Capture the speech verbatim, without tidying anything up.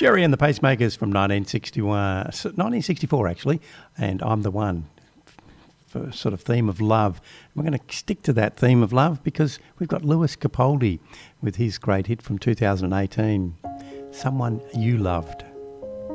Gerry and the Pacemakers from nineteen sixty-one, nineteen sixty-four actually, and I'm the One, for sort of theme of love. We're going to stick to that theme of love because we've got Lewis Capaldi with his great hit from two thousand eighteen, Someone You Loved.